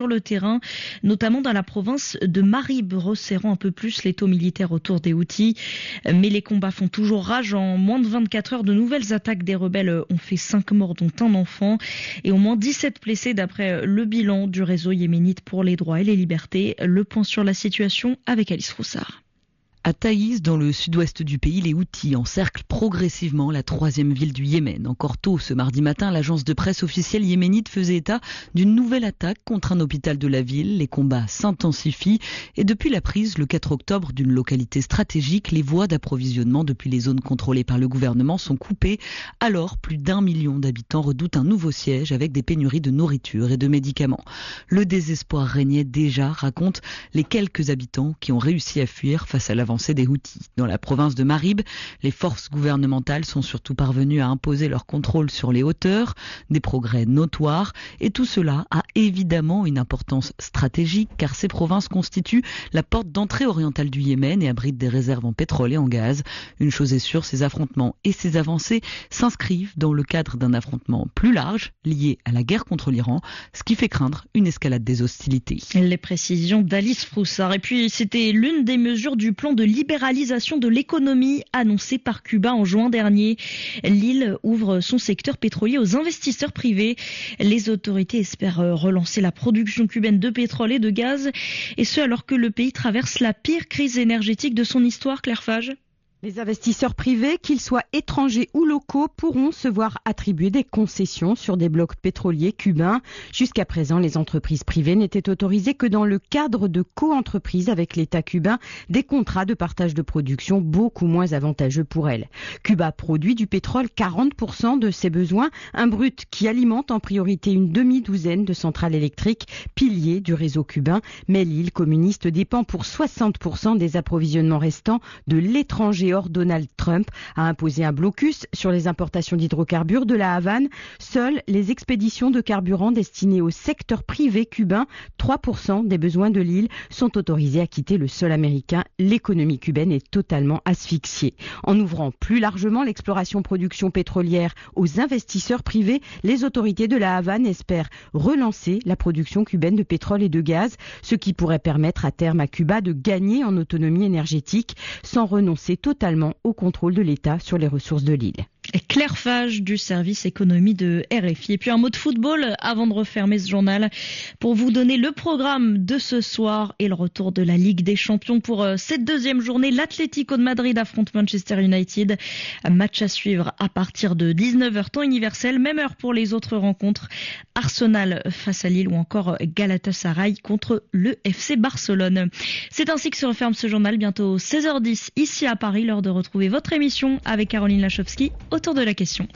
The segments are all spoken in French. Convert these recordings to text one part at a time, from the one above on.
sur le terrain, notamment dans la province de Marib, resserrant un peu plus les taux militaires autour des Houthis. Mais les combats font toujours rage. En moins de 24 heures, de nouvelles attaques des rebelles ont fait 5 morts, dont un enfant, et au moins 17 blessés d'après le bilan du réseau yéménite pour les droits et les libertés. Le point sur la situation avec Alice Roussard. À Taïz, dans le sud-ouest du pays, les Houthis encerclent progressivement la 3e ville du Yémen. Encore tôt ce mardi matin, l'agence de presse officielle yéménite faisait état d'une nouvelle attaque contre un hôpital de la ville. Les combats s'intensifient et depuis la prise le 4 octobre d'une localité stratégique, les voies d'approvisionnement depuis les zones contrôlées par le gouvernement sont coupées. Alors, plus d'1 million d'habitants redoutent un nouveau siège avec des pénuries de nourriture et de médicaments. Le désespoir régnait déjà, racontent les quelques habitants qui ont réussi à fuir face à l'avancée des Houthis. Dans la province de Marib, les forces gouvernementales sont surtout parvenues à imposer leur contrôle sur les hauteurs, des progrès notoires, et tout cela a évidemment une importance stratégique car ces provinces constituent la porte d'entrée orientale du Yémen et abritent des réserves en pétrole et en gaz. Une chose est sûre, ces affrontements et ces avancées s'inscrivent dans le cadre d'un affrontement plus large lié à la guerre contre l'Iran, ce qui fait craindre une escalade des hostilités. Les précisions d'Alice Froussard. Et puis, c'était l'une des mesures du plan de libéralisation de l'économie annoncée par Cuba en juin dernier. L'île ouvre son secteur pétrolier aux investisseurs privés. Les autorités espèrent relancer la production cubaine de pétrole et de gaz, et ce alors que le pays traverse la pire crise énergétique de son histoire. Claire Fage. Les investisseurs privés, qu'ils soient étrangers ou locaux, pourront se voir attribuer des concessions sur des blocs pétroliers cubains. Jusqu'à présent, les entreprises privées n'étaient autorisées que dans le cadre de co-entreprises avec l'État cubain, des contrats de partage de production beaucoup moins avantageux pour elles. Cuba produit du pétrole 40% de ses besoins, un brut qui alimente en priorité une demi-douzaine de centrales électriques, piliers du réseau cubain. Mais l'île communiste dépend pour 60% des approvisionnements restants de l'étranger. Or, Donald Trump a imposé un blocus sur les importations d'hydrocarbures de la Havane. Seules les expéditions de carburant destinées au secteur privé cubain, 3% des besoins de l'île, sont autorisés à quitter le sol américain. L'économie cubaine est totalement asphyxiée. En ouvrant plus largement l'exploration-production pétrolière aux investisseurs privés, les autorités de la Havane espèrent relancer la production cubaine de pétrole et de gaz, ce qui pourrait permettre à terme à Cuba de gagner en autonomie énergétique sans renoncer totalement au contrôle de l'État sur les ressources de l'île. Claire Fage du service économie de RFI. Et puis un mot de football avant de refermer ce journal pour vous donner le programme de ce soir et le retour de la Ligue des Champions pour cette deuxième journée. L'Atlético de Madrid affronte Manchester United. Un match à suivre à partir de 19h temps universel. Même heure pour les autres rencontres. Arsenal face à Lille ou encore Galatasaray contre le FC Barcelone. C'est ainsi que se referme ce journal. Bientôt 16h10 ici à Paris. L'heure de retrouver votre émission avec Caroline Lachowski autour de la question.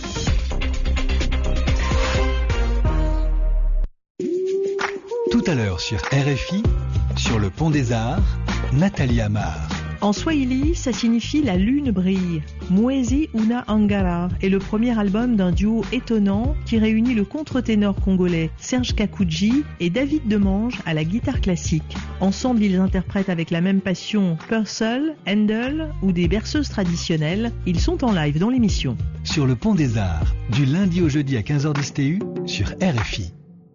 Tout à l'heure sur RFI, sur le Pont des Arts, Nathalie Amar. En swahili, ça signifie la lune brille. Mwezi una angara est le premier album d'un duo étonnant qui réunit le contre-ténor congolais Serge Kakouji et David Demange à la guitare classique. Ensemble, ils interprètent avec la même passion Purcell, Handel ou des berceuses traditionnelles. Ils sont en live dans l'émission. Sur le Pont des Arts, du lundi au jeudi à 15h10 TU, sur RFI.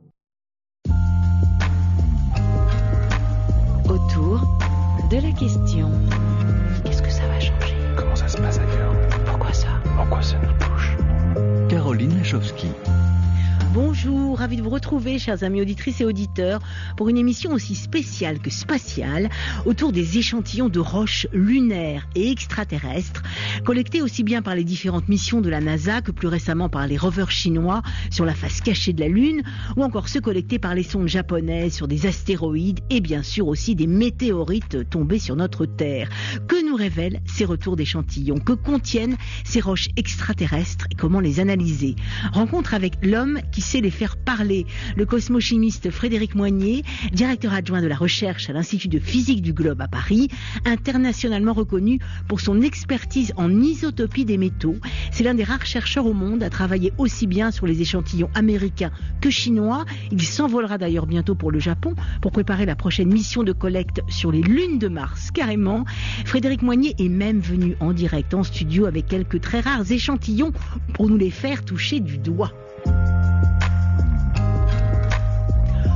Autour de la question. Qu'est-ce que ça va changer? Comment ça se passe ailleurs? Pourquoi ça? Pourquoi ça nous touche? Caroline Lachowski. Bonjour, ravi de vous retrouver, chers amis auditrices et auditeurs, pour une émission aussi spéciale que spatiale autour des échantillons de roches lunaires et extraterrestres collectés aussi bien par les différentes missions de la NASA que plus récemment par les rovers chinois sur la face cachée de la Lune, ou encore ceux collectés par les sondes japonaises sur des astéroïdes et bien sûr aussi des météorites tombés sur notre Terre. Que nous révèlent ces retours d'échantillons? Que contiennent ces roches extraterrestres et comment les analyser? Rencontre avec l'homme qui sait les faire parler, le cosmochimiste Frédéric Moignet, directeur adjoint de la recherche à l'Institut de physique du globe à Paris, internationalement reconnu pour son expertise en isotopie des métaux. C'est l'un des rares chercheurs au monde à travailler aussi bien sur les échantillons américains que chinois. Il s'envolera d'ailleurs bientôt pour le Japon pour préparer la prochaine mission de collecte sur les lunes de Mars, carrément. Frédéric Moignet est même venu en direct en studio avec quelques très rares échantillons pour nous les faire toucher du doigt.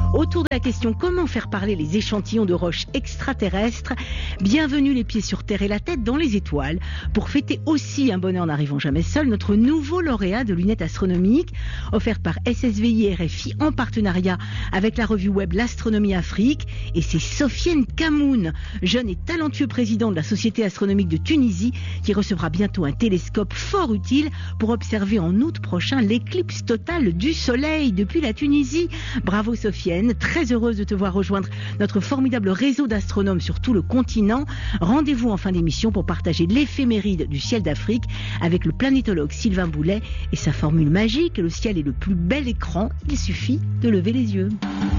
Autour de la question comment faire parler les échantillons de roches extraterrestres, bienvenue les pieds sur terre et la tête dans les étoiles pour fêter aussi un bonheur n'arrivant jamais seul, notre nouveau lauréat de lunettes astronomiques offert par SSVI et RFI en partenariat avec la revue web L'Astronomie Afrique, et c'est Sofiane Kamoun, jeune et talentueux président de la Société astronomique de Tunisie, qui recevra bientôt un télescope fort utile pour observer en août prochain l'éclipse totale du soleil depuis la Tunisie. Bravo Sofiane. Très heureuse de te voir rejoindre notre formidable réseau d'astronomes sur tout le continent. Rendez-vous en fin d'émission pour partager l'éphéméride du ciel d'Afrique avec le planétologue Sylvain Boulet et sa formule magique: le ciel est le plus bel écran, il suffit de lever les yeux.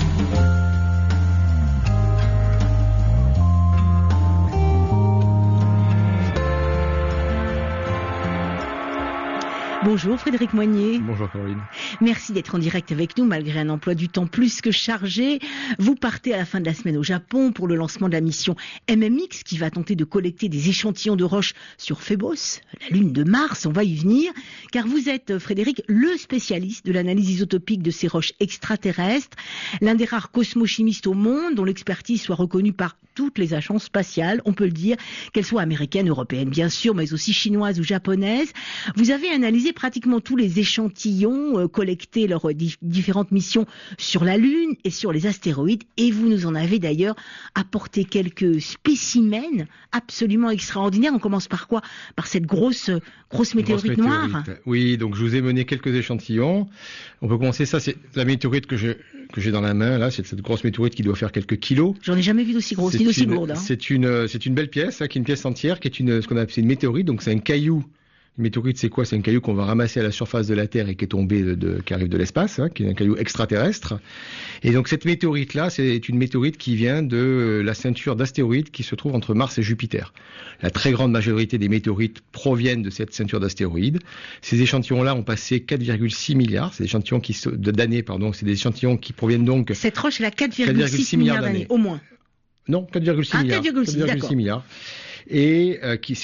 Bonjour Frédéric Moignet. Bonjour Caroline. Merci d'être en direct avec nous malgré un emploi du temps plus que chargé. Vous partez à la fin de la semaine au Japon pour le lancement de la mission MMX qui va tenter de collecter des échantillons de roches sur Phébos, la lune de Mars. On va y venir car vous êtes, Frédéric, le spécialiste de l'analyse isotopique de ces roches extraterrestres, l'un des rares cosmochimistes au monde dont l'expertise soit reconnue par toutes les agences spatiales, on peut le dire, qu'elles soient américaines, européennes bien sûr, mais aussi chinoises ou japonaises. Vous avez analysé pratiquement tous les échantillons collectés lors de différentes missions sur la Lune et sur les astéroïdes, et vous nous en avez d'ailleurs apporté quelques spécimens absolument extraordinaires. On commence par quoi? Par cette grosse météorite noire. Oui, donc je vous ai mené quelques échantillons. On peut commencer, ça c'est la météorite que j'ai dans la main, là, c'est cette grosse météorite qui doit faire quelques kilos. J'en ai jamais vu d'aussi grosse, ni d'aussi lourde. C'est une belle pièce, qui est une pièce entière, qui est ce qu'on appelle une météorite, donc c'est un caillou. Une météorite, c'est quoi? C'est un caillou qu'on va ramasser à la surface de la Terre et qui est tombé qui arrive de l'espace, qui est un caillou extraterrestre. Et donc cette météorite-là, c'est une météorite qui vient de la ceinture d'astéroïdes qui se trouve entre Mars et Jupiter. La très grande majorité des météorites proviennent de cette ceinture d'astéroïdes. Ces échantillons-là ont passé 4,6 milliards. C'est des échantillons d'années, pardon. C'est des échantillons qui proviennent donc. Cette roche, elle a 4,6 milliards d'années, au moins. Non, 4,6 milliards. 4,6 milliards. Et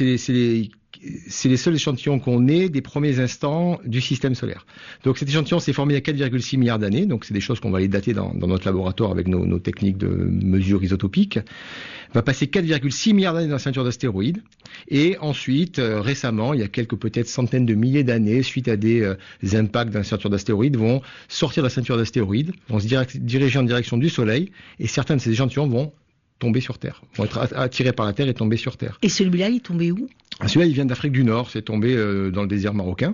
c'est les seuls échantillons qu'on ait des premiers instants du système solaire. Donc cet échantillon s'est formé il y a 4,6 milliards d'années, donc c'est des choses qu'on va aller dater dans notre laboratoire avec nos techniques de mesure isotopique. Va passer 4,6 milliards d'années dans la ceinture d'astéroïdes, et ensuite, récemment, il y a quelques peut-être centaines de milliers d'années, suite à des impacts dans la ceinture d'astéroïdes, vont sortir de la ceinture d'astéroïdes, vont se diriger en direction du Soleil, et certains de ces échantillons vont tomber sur Terre, vont être attirés par la Terre et tomber sur Terre. Et celui-là, il est tombé où? Celui-là, il vient d'Afrique du Nord, c'est tombé dans le désert marocain.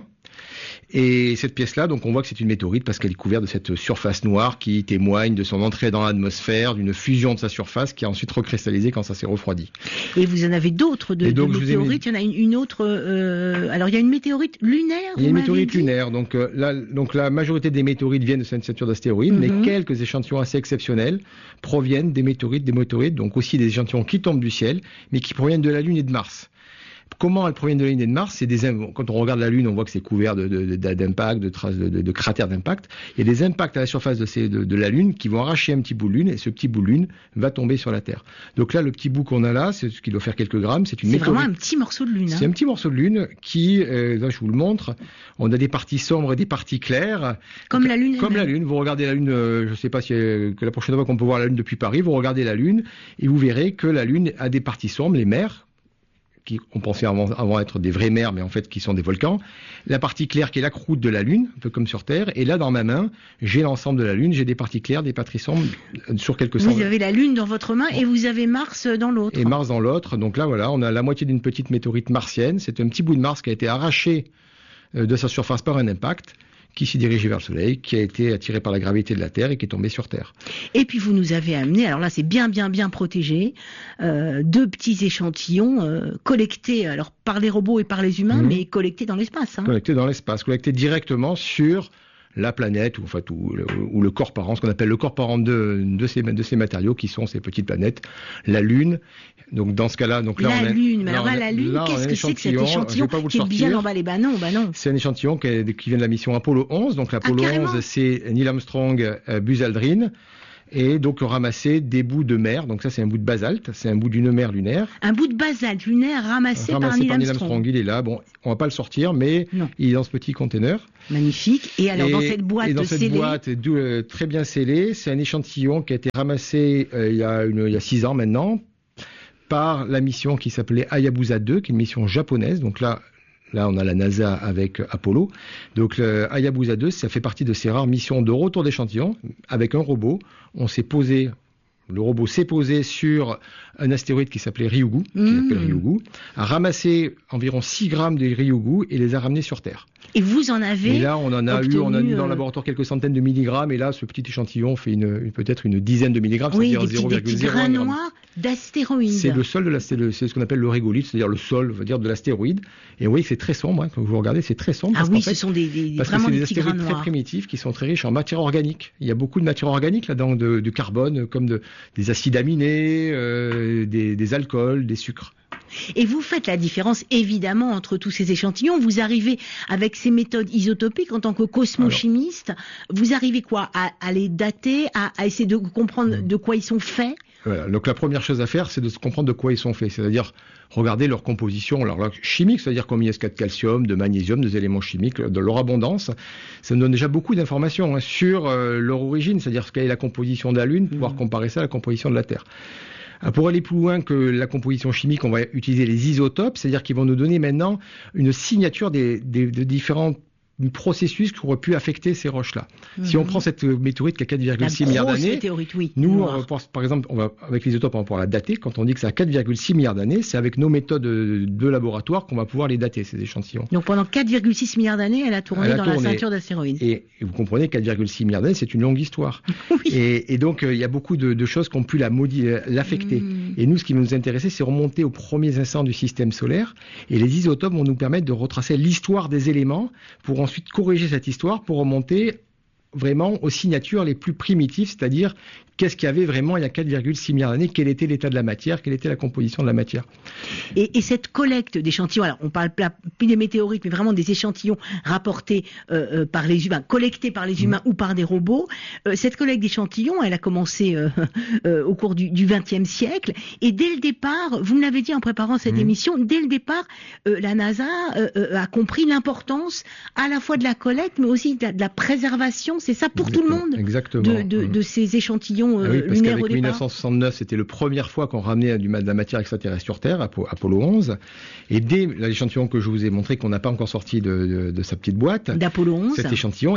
Et cette pièce-là, donc on voit que c'est une météorite parce qu'elle est couverte de cette surface noire qui témoigne de son entrée dans l'atmosphère, d'une fusion de sa surface qui a ensuite recristallisé quand ça s'est refroidi. Et vous en avez d'autres de météorites. Il y en a une autre. Alors il y a une météorite lunaire. Il y a une météorite lunaire. Donc la majorité des météorites viennent de cette ceinture d'astéroïdes, mais quelques échantillons assez exceptionnels proviennent des météorites, donc aussi des échantillons qui tombent du ciel, mais qui proviennent de la Lune et de Mars. Comment elles proviennent de la Lune et de Mars? Quand on regarde la Lune, on voit que c'est couvert d'impacts, de traces de cratères d'impact. Il y a des impacts à la surface de la Lune qui vont arracher un petit bout de Lune, et ce petit bout de Lune va tomber sur la Terre. Donc là, le petit bout qu'on a là, c'est ce qui doit faire quelques grammes. C'est vraiment un petit morceau de Lune. C'est un petit morceau de Lune qui, là je vous le montre, on a des parties sombres et des parties claires. Comme la Lune. Comme la Lune. Vous regardez la Lune, je ne sais pas si que la prochaine fois qu'on peut voir la Lune depuis Paris, vous regardez la Lune et vous verrez que la Lune a des parties sombres, les mers, qui on pensait avant être des vraies mers, mais en fait qui sont des volcans. La partie claire qui est la croûte de la Lune, un peu comme sur Terre. Et là, dans ma main, j'ai l'ensemble de la Lune. J'ai des parties claires, des parties sombres sur quelques centaines. Vous avez la Lune dans votre main et vous avez Mars dans l'autre. Et Mars dans l'autre. Donc là, voilà, on a la moitié d'une petite météorite martienne. C'est un petit bout de Mars qui a été arraché de sa surface par un impact, qui s'est dirigé vers le Soleil, qui a été attiré par la gravité de la Terre et qui est tombé sur Terre. Et puis vous nous avez amené, alors là c'est bien protégé, deux petits échantillons collectés alors par les robots et par les humains, mais collectés dans l'espace. Collectés dans l'espace, collectés directement sur la planète, ou le corps parent, ce qu'on appelle le corps parent de ces matériaux qui sont ces petites planètes, la Lune. Donc dans ce cas-là, la Lune, qu'est-ce que c'est que cet échantillon qui est bien emballé? Bah non. C'est un échantillon qui vient de la mission Apollo 11. Donc l'Apollo 11, c'est Neil Armstrong, Buzz Aldrin. et donc ramasser des bouts de mer. Donc ça, c'est un bout de basalte, c'est un bout d'une mer lunaire. Un bout de basalte lunaire ramassé par Neil Armstrong. Il est là. Bon, on va pas le sortir, mais il est dans ce petit conteneur. Magnifique. Et alors dans cette boîte très bien scellée, c'est un échantillon qui a été ramassé il y a 6 ans maintenant par la mission qui s'appelait Hayabusa 2, qui est une mission japonaise. Donc là, on a la NASA avec Apollo. Donc Hayabusa 2, ça fait partie de ces rares missions de retour d'échantillons avec un robot. Le robot s'est posé sur un astéroïde qui s'appelait Ryugu, a ramassé environ 6 grammes de Ryugu et les a ramenés sur Terre. Et vous en avez? Et là, on a eu dans le laboratoire quelques centaines de milligrammes, et là, ce petit échantillon fait peut-être une dizaine de milligrammes, c'est-à-dire 0,01 des petits grains noirs d'astéroïdes. C'est le sol c'est ce qu'on appelle le régolithe, c'est-à-dire le sol, de l'astéroïde. Et oui, c'est très sombre, quand vous regardez, c'est très sombre. Ce sont vraiment des astéroïdes très primitifs qui sont très riches en matière organique. Il y a beaucoup de matière organique là-dedans, de carbone, comme des acides aminés, des alcools, des sucres. Et vous faites la différence, évidemment, entre tous ces échantillons. Vous arrivez, avec ces méthodes isotopiques, en tant que cosmochimiste, vous arrivez quoi? À les dater, à essayer de comprendre de quoi ils sont faits? Voilà. Donc la première chose à faire, c'est de comprendre de quoi ils sont faits. C'est-à-dire regarder leur composition, leur chimique, c'est-à-dire combien est-ce qu'il y a de calcium, de magnésium, des éléments chimiques, de leur abondance. Ça nous donne déjà beaucoup d'informations sur leur origine, c'est-dire quelle est la composition de la Lune, pouvoir comparer ça à la composition de la Terre. Pour aller plus loin que la composition chimique, on va utiliser les isotopes, c'est-à-dire qu'ils vont nous donner maintenant une signature des différents processus qui auraient pu affecter ces roches-là. Si on prend cette météorite qui a 4,6 milliards d'années, nous, par exemple, avec l'isotope, on va pouvoir la dater. Quand on dit que ça a 4,6 milliards d'années, c'est avec nos méthodes de laboratoire qu'on va pouvoir les dater, ces échantillons. Donc pendant 4,6 milliards d'années, elle a tourné dans la ceinture d'astéroïdes. Et vous comprenez, 4,6 milliards d'années, c'est une longue histoire. Et donc, il y a beaucoup de choses qui ont pu l'affecter. Et nous, ce qui nous intéressait, c'est remonter aux premiers instants du système solaire. Et les isotopes vont nous permettre de retracer l'histoire des éléments pour ensuite corriger cette histoire pour remonter vraiment aux signatures les plus primitives, c'est-à-dire qu'est-ce qu'il y avait vraiment il y a 4,6 milliards d'années, quel était l'état de la matière, quelle était la composition de la matière. Et cette collecte d'échantillons, alors on parle plus des météorites, mais vraiment des échantillons rapportés par les humains, collectés par les humains ou par des robots. Cette collecte d'échantillons, elle a commencé au cours du XXe siècle, et dès le départ, vous me l'avez dit en préparant cette émission, dès le départ, la NASA a compris l'importance à la fois de la collecte, mais aussi de la préservation, c'est ça pour tout le monde, de ces échantillons. Oui, parce qu'avec 1969, c'était la première fois qu'on ramenait de la matière extraterrestre sur Terre, Apollo 11. Et dès l'échantillon que je vous ai montré, qu'on n'a pas encore sorti de sa petite boîte, d'Apollo 11, cet échantillon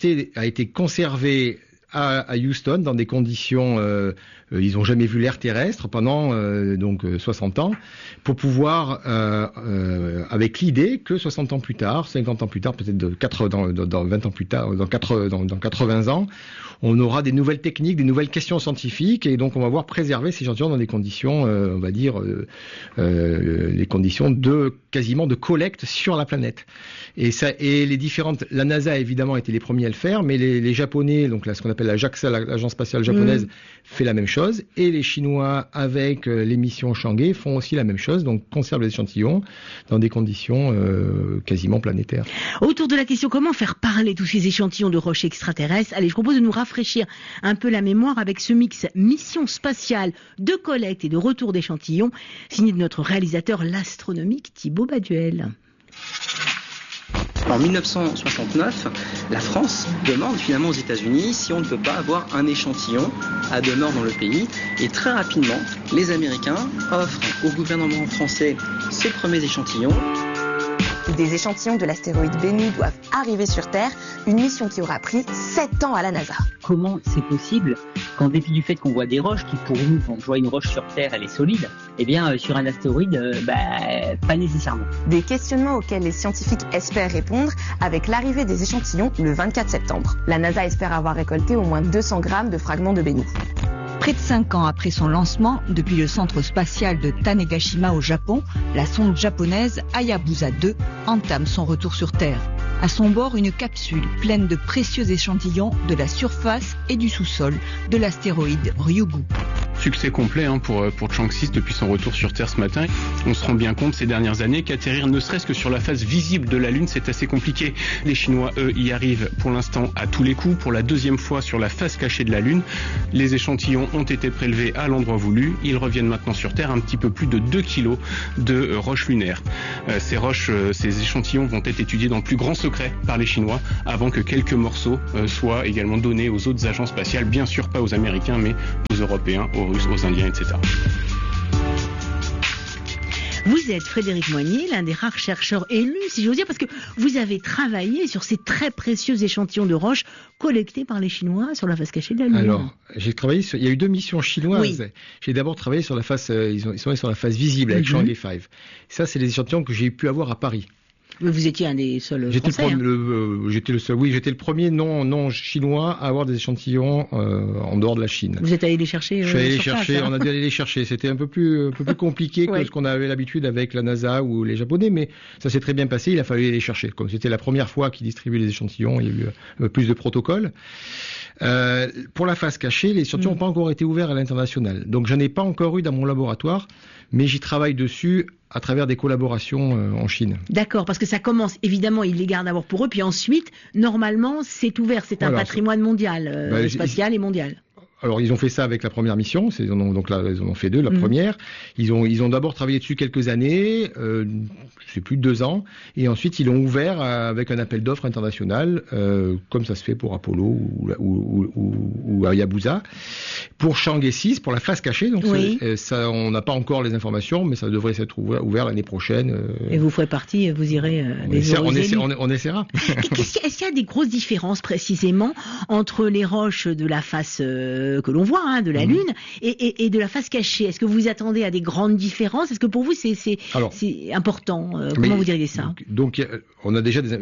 a été conservé à Houston dans des conditions, ils n'ont jamais vu l'air terrestre pendant 60 ans, pour pouvoir, avec l'idée que 60 ans plus tard, 50 ans plus tard, peut-être dans 20 ans plus tard, dans 80 ans, on aura des nouvelles techniques, des nouvelles questions scientifiques, et donc on va voir préserver ces échantillons dans des conditions, on va dire, les conditions quasiment de collecte sur la planète. Et la NASA évidemment était les premiers à le faire, mais les Japonais, donc là, ce qu'on appelle la JAXA, l'agence spatiale japonaise, fait la même chose, et les Chinois avec les missions Chang'e font aussi la même chose, donc conservent les échantillons dans des conditions quasiment planétaires. Autour de la question comment faire parler tous ces échantillons de roches extraterrestres, allez, je propose de nous rafraîchir un peu la mémoire avec ce mix mission spatiale de collecte et de retour d'échantillons, signé de notre réalisateur l'astronomique Thibaut Baduel. En 1969, la France demande finalement aux États-Unis si on ne peut pas avoir un échantillon à demeure dans le pays. Et très rapidement, les Américains offrent au gouvernement français ces premiers échantillons. Des échantillons de l'astéroïde Bennu doivent arriver sur Terre, une mission qui aura pris 7 ans à la NASA. Comment c'est possible qu'en dépit du fait qu'on voit des roches qui pour nous, quand on voit une roche sur Terre, elle est solide, eh bien sur un astéroïde, pas nécessairement. Des questionnements auxquels les scientifiques espèrent répondre avec l'arrivée des échantillons le 24 septembre. La NASA espère avoir récolté au moins 200 grammes de fragments de Bennu. Près de 5 ans après son lancement, depuis le centre spatial de Tanegashima au Japon, la sonde japonaise Hayabusa 2 entame son retour sur Terre. À son bord, une capsule pleine de précieux échantillons de la surface et du sous-sol de l'astéroïde Ryugu. Succès complet pour Chang 6 depuis son retour sur Terre ce matin. On se rend bien compte ces dernières années qu'atterrir ne serait-ce que sur la face visible de la Lune, c'est assez compliqué. Les Chinois, eux, y arrivent pour l'instant à tous les coups. Pour la deuxième fois sur la face cachée de la Lune, les échantillons ont été prélevés à l'endroit voulu. Ils reviennent maintenant sur Terre, un petit peu plus de 2 kilos de roches lunaires. Ces échantillons vont être étudiés dans le plus grand secret par les Chinois avant que quelques morceaux soient également donnés aux autres agences spatiales, bien sûr pas aux Américains, mais aux Européens, aux Russes, aux Indiens, etc. Vous êtes Frédéric Moignet, l'un des rares chercheurs élus, si j'ose dire, parce que vous avez travaillé sur ces très précieux échantillons de roches collectés par les Chinois sur la face cachée de la Lune. Alors, j'ai travaillé il y a eu 2 missions chinoises. Oui. J'ai d'abord travaillé sur la face, ils sont allés sur la face visible avec Chang'e 5. Ça, c'est les échantillons que j'ai pu avoir à Paris. Mais vous étiez un des seuls Français. J'étais le premier non chinois à avoir des échantillons en dehors de la Chine. Vous êtes allé les chercher? Je suis allé les chercher, on a dû aller les chercher. C'était un peu plus compliqué que ce qu'on avait l'habitude avec la NASA ou les Japonais, mais ça s'est très bien passé, il a fallu les chercher. Comme c'était la première fois qu'ils distribuaient les échantillons, il y a eu plus de protocoles. Pour la face cachée, les échantillons n'ont pas encore été ouverts à l'international. Donc j'en ai pas encore eu dans mon laboratoire, mais j'y travaille dessus à travers des collaborations en Chine. D'accord, parce que ça commence, évidemment, ils les gardent d'abord pour eux, puis ensuite, normalement, c'est ouvert, c'est un patrimoine mondial, spatial et mondial. Alors ils ont fait ça avec la première mission, donc là ils en ont fait 2, la première. Ils ont d'abord travaillé dessus quelques années, je sais plus 2 ans, et ensuite ils l'ont ouvert avec un appel d'offres international, comme ça se fait pour Apollo ou Hayabusa. Pour Chang'e 6, pour la face cachée, donc ça, on n'a pas encore les informations, mais ça devrait s'être ouvert l'année prochaine. Et vous ferez partie, vous irez on essaiera. Est-ce qu'il y a des grosses différences précisément entre les roches de la face que l'on voit, de la Lune, et de la face cachée? Est-ce que vous vous attendez à des grandes différences? Est-ce que pour vous c'est important? Comment vous diriez ça? Donc on a déjà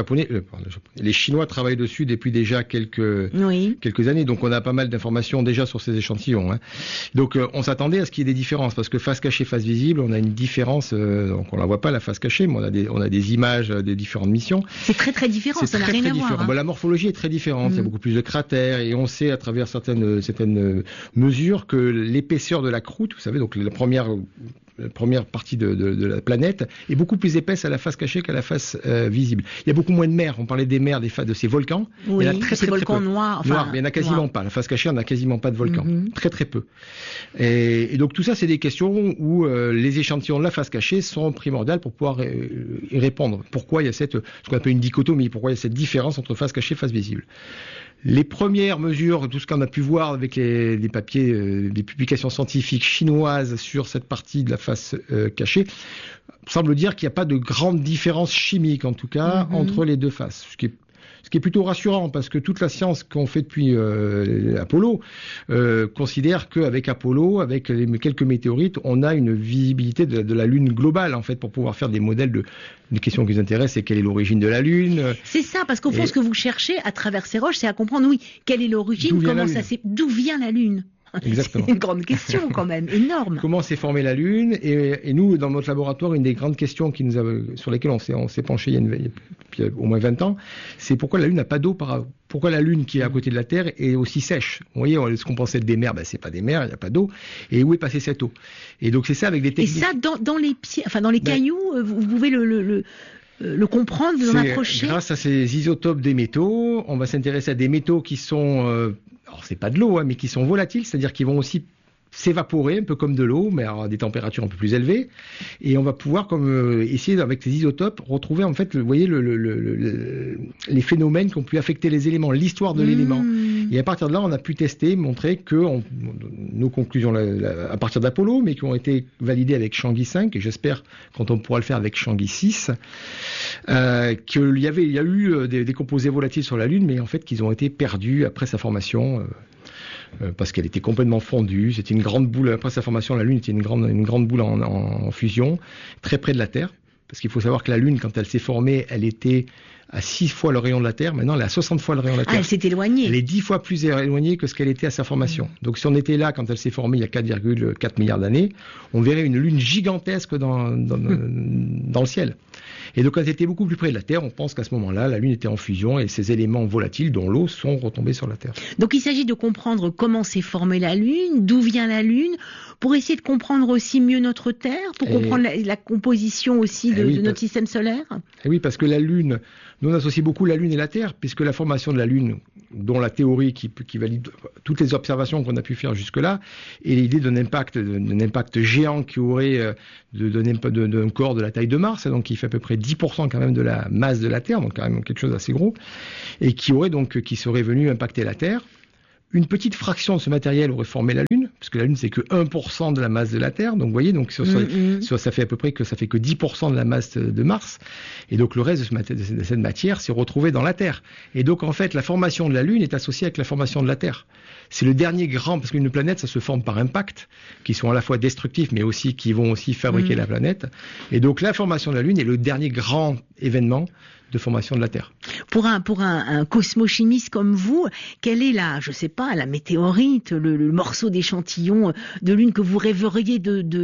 les Chinois travaillent dessus depuis déjà quelques années, donc on a pas mal d'informations déjà sur ces échantillons. Donc on s'attendait à ce qu'il y ait des différences, parce que face cachée, face visible, on a une différence, donc on la voit pas la face cachée, mais on a des images des différentes missions. C'est très très différent, ça n'a rien à voir. La morphologie est très différente, il y a beaucoup plus de cratères, et on sait à travers certaines mesures que l'épaisseur de la croûte, vous savez, donc la première partie de la planète est beaucoup plus épaisse à la face cachée qu'à la face visible. Il y a beaucoup moins de mer. On parlait des mers de ces volcans. Oui, il y en a ces volcans noirs. Mais il n'y en a quasiment pas. La face cachée, on n'a quasiment pas de volcans. Très très peu. Et donc tout ça, c'est des questions où les échantillons de la face cachée sont primordiales pour pouvoir y répondre. Pourquoi il y a ce qu'on appelle une dichotomie? Pourquoi il y a cette différence entre face cachée et face visible? Les premières mesures, tout ce qu'on a pu voir avec des papiers, des publications scientifiques chinoises sur cette partie de la face cachée, semble dire qu'il n'y a pas de grande différence chimique, en tout cas, entre les deux faces. Ce qui est plutôt rassurant, parce que toute la science qu'on fait depuis Apollo considère qu'avec Apollo, avec quelques météorites, on a une visibilité de la Lune globale, en fait, pour pouvoir faire des modèles Une question qui nous intéresse, c'est quelle est l'origine de la Lune. C'est ça, parce qu'au fond, ce que vous cherchez à travers ces roches, c'est à comprendre, quelle est l'origine, d'où vient la Lune. Exactement. C'est une grande question quand même, énorme. Comment s'est formée la Lune, et nous, dans notre laboratoire, une des grandes questions sur lesquelles on s'est penché il y a au moins 20 ans, c'est pourquoi la Lune n'a pas d'eau, pourquoi la Lune qui est à côté de la Terre est aussi sèche. Vous voyez, ce qu'on pensait des mers, c'est pas des mers, il n'y a pas d'eau. Et où est passée cette eau? Et donc c'est ça avec des techniques. Et ça, dans les cailloux, vous pouvez le comprendre, vous en approcher. Grâce à ces isotopes des métaux, on va s'intéresser à des métaux qui sont, alors c'est pas de l'eau, mais qui sont volatiles, c'est-à-dire qu'ils vont aussi s'évaporer un peu comme de l'eau, mais à des températures un peu plus élevées, et on va pouvoir essayer avec les isotopes retrouver en fait, vous voyez, les phénomènes qui ont pu affecter les éléments, l'histoire de l'élément. Et à partir de là, on a pu tester, montrer que nos conclusions à partir d'Apollo, mais qui ont été validées avec Chang'e 5, et j'espère quand on pourra le faire avec Chang'e 6, qu'il y a eu des composés volatiles sur la Lune, mais en fait qu'ils ont été perdus après sa formation. Parce qu'elle était complètement fondue, c'était une grande boule, après sa formation la Lune était une grande boule en fusion, très près de la Terre, parce qu'il faut savoir que la Lune, quand elle s'est formée, elle était à 6 fois le rayon de la Terre. Maintenant, elle est à 60 fois le rayon de la Terre. Ah, elle s'est éloignée. Elle est 10 fois plus éloignée que ce qu'elle était à sa formation. Donc, si on était là quand elle s'est formée il y a 4,4 milliards d'années, on verrait une Lune gigantesque dans le ciel. Et donc, quand elle était beaucoup plus près de la Terre, on pense qu'à ce moment-là, la Lune était en fusion et ces éléments volatiles, dont l'eau, sont retombés sur la Terre. Donc, il s'agit de comprendre comment s'est formée la Lune, d'où vient la Lune, pour essayer de comprendre aussi mieux notre Terre, pour comprendre la composition aussi de notre système solaire. Et oui, parce que la Lune, nous on associe beaucoup la Lune et la Terre, puisque la formation de la Lune, dont la théorie qui valide toutes les observations qu'on a pu faire jusque-là, et l'idée d'un impact géant qui aurait d'un corps de la taille de Mars, donc qui fait à peu près 10% quand même de la masse de la Terre, donc quand même quelque chose d'assez gros, et qui serait venu impacter la Terre. Une petite fraction de ce matériel aurait formé la Lune, parce que la Lune c'est que 1% de la masse de la Terre, donc vous voyez, donc ça fait à peu près que 10% de la masse de Mars, et donc le reste de cette matière s'est retrouvé dans la Terre. Et donc en fait la formation de la Lune est associée avec la formation de la Terre. C'est le dernier grand, parce qu'une planète ça se forme par impact, qui sont à la fois destructifs mais aussi qui vont aussi fabriquer la planète. Et donc la formation de la Lune est le dernier grand événement de formation de la Terre. Pour un cosmochimiste comme vous, quelle est la météorite, le morceau d'échantillon de Lune que vous rêveriez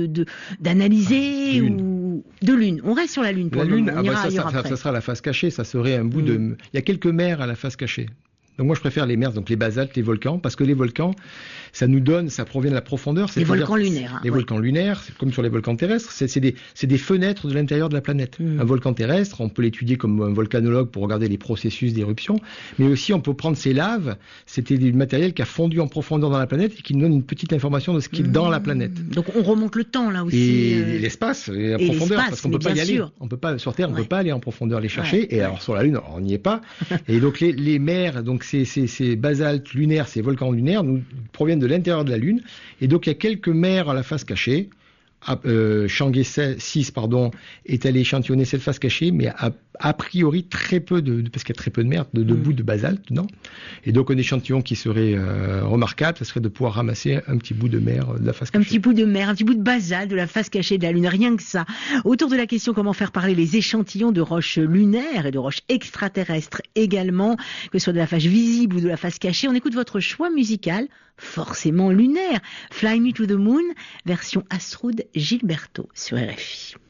d'analyser ou de Lune? On reste sur la Lune pour le moment. Ça sera la face cachée, ça serait un bout de... Il y a quelques mers à la face cachée. Donc moi je préfère les mers, donc les basaltes, les volcans, parce que les volcans, ça provient de la profondeur. Les volcans lunaires. Les volcans lunaires, c'est comme sur les volcans terrestres, c'est des fenêtres de l'intérieur de la planète. Un volcan terrestre, on peut l'étudier comme un volcanologue pour regarder les processus d'éruption, mais aussi on peut prendre ces laves, c'était du matériel qui a fondu en profondeur dans la planète et qui nous donne une petite information de ce qui est dans la planète. Donc on remonte le temps là aussi. Et l'espace, et la profondeur, parce qu'on peut pas y aller. On peut pas, sur Terre, on peut pas aller en profondeur les chercher, et alors sur la Lune, on n'y est pas. Et donc les mers, donc ces basaltes lunaires, ces volcans lunaires, nous proviennent de l'intérieur de la Lune. Et donc, il y a quelques mers à la face cachée. Chang'e 6 est allé échantillonner cette face cachée, mais a priori très peu parce qu'il y a très peu de mer, de bouts de basalte dedans. Et donc un échantillon qui serait remarquable, ce serait de pouvoir ramasser un petit bout de mer de la face cachée. Un petit bout de mer, un petit bout de basalte de la face cachée de la Lune, rien que ça. Autour de la question comment faire parler les échantillons de roches lunaires et de roches extraterrestres également, que ce soit de la face visible ou de la face cachée, on écoute votre choix musical, forcément lunaire. Fly Me to the Moon, version Astrud Gilberto sur RFI.